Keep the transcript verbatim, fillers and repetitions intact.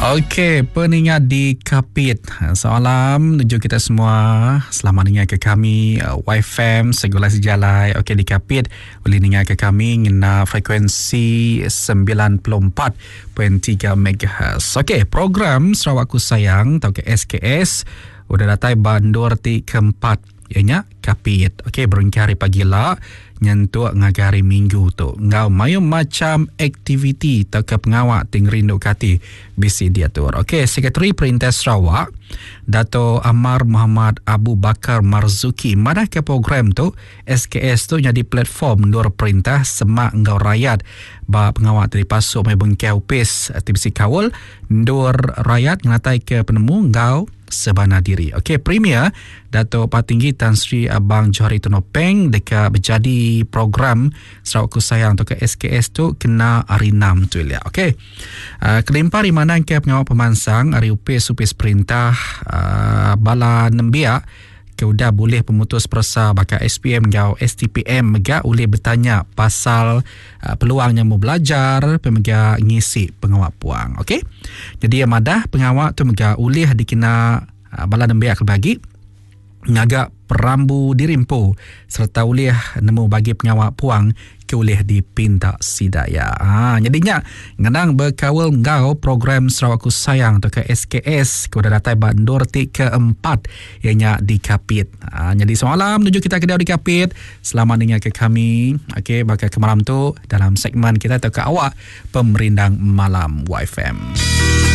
Okey, peningat di Kapit. Salam menuju kita semua. Selamat dengar ke kami uh, Y F M Segala Sejalai. Okey, di Kapit boleh dengar ke kami ngena frekuensi sembilan puluh empat perpuluhan tiga megahertz. Okey, program Sarawak Ku Sayang atau ke S K S udah datai bandur ti keempat ianya Kapit. Okey, berengkari pagi lah nyentuh ngagari minggu tu. Ngau mayu macam aktiviti atau ke pengawak ting rindu kati bisi diatur. Okey, Sekretari Perintah Sarawak Dato' Amar Muhammad Abu Bakar Marzuki madah ke program tu S K S tu jadi platform nur perintah semak ngau rakyat ba pengawak dari pasuk mai bengkai upis tibisi kawul nur rakyat ngatai ke penemu ngau sebana diri. Okey, Premier Dato' Patinggi Tan Sri Abang Johari Tunopeng dekat berjadi program Sarawak Ku Sayang atau ke S K S tu kena hari enam tu ya. Okey. Uh, kelimpah di mana ke pengawal pemansang hari upis upis perintah uh, bala nembia ke udah boleh pemutus perasa bakal S P M gau S T P M mega boleh bertanya pasal uh, peluangnya mau belajar pemega ngisi pengawak puang. Okey. Jadi amadah pengawak tu mega boleh dikena uh, bala nembia ke bagi ngagak perambu dirimpu serta ulih nemu bagi pengawak puang ke ulih dipinta sidaya. Ha, jadinya ngenang berkawal ngau program Sarawak Ku Sayang atau ke S K S ke udah datai bandur ti keempat ianya di Kapit. Ha, jadi semalam menuju kita kedai di Kapit. Selamat dengar ke kami. Okey, bakal ke malam tu dalam segmen kita atau ke awak Pemerindang Malam Y F M.